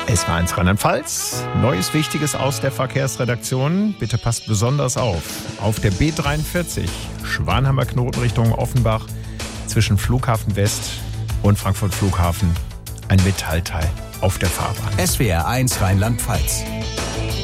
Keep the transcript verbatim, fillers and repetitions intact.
Es war eins Rheinland-Pfalz. Neues Wichtiges aus der Verkehrsredaktion. Bitte passt besonders auf. Auf der B dreiundvierzig, Schwanheimer Knoten Richtung Offenbach, zwischen Flughafen West und Frankfurt Flughafen, ein Metallteil auf der Fahrbahn. S W R eins Rheinland-Pfalz.